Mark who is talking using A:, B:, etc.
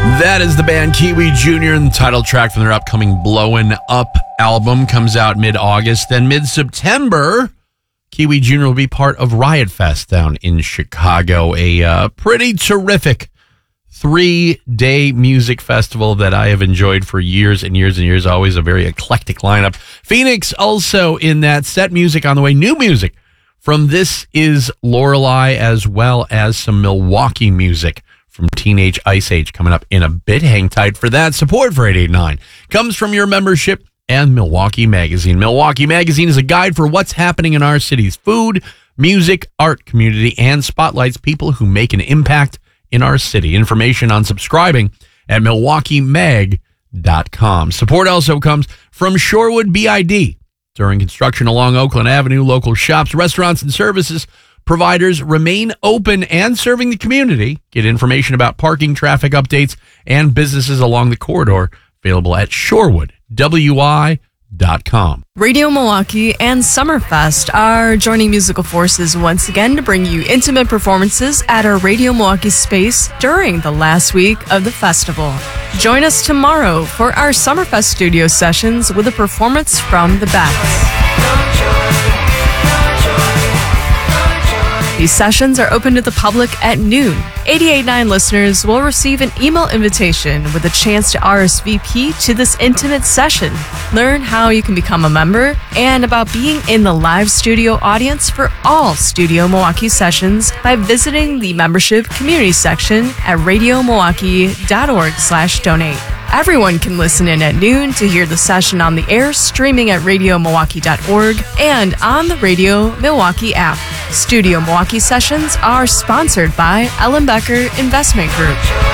A: That is the band Kiwi Jr. and the title track from their upcoming Blowin' Up album comes out mid-August. Then mid-September, Kiwi Jr. will be part of Riot Fest down in Chicago, a pretty terrific 3-day music festival that I have enjoyed for years and years and years. Always a very eclectic lineup. Phoenix also in that, set music on the way, new music from This Is Lorelei, as well as some Milwaukee music from Teenage Ice Age coming up in a bit. Hang tight for that. Support for 889 comes from your membership and Milwaukee Magazine. Milwaukee Magazine is a guide for what's happening in our city's food, music, art, community, and spotlights people who make an impact in our city. Information on subscribing at milwaukeemag.com. Support also comes from Shorewood BID. During construction along Oakland Avenue, local shops, restaurants, and services providers remain open and serving the community. Get information about parking, traffic updates, and businesses along the corridor available at shorewoodwi.com.
B: Radio Milwaukee and Summerfest are joining musical forces once again to bring you intimate performances at our Radio Milwaukee space during the last week of the festival. Join us tomorrow for our Summerfest studio sessions with a performance from the Bats. These sessions are open to the public at noon. 88.9 listeners will receive an email invitation with a chance to RSVP to this intimate session. Learn how you can become a member and about being in the live studio audience for all Studio Milwaukee sessions by visiting the membership community section at radiomilwaukee.org/donate. Everyone can listen in at noon to hear the session on the air, streaming at radiomilwaukee.org and on the Radio Milwaukee app. Studio Milwaukee sessions are sponsored by Ellen Becker Investment Group.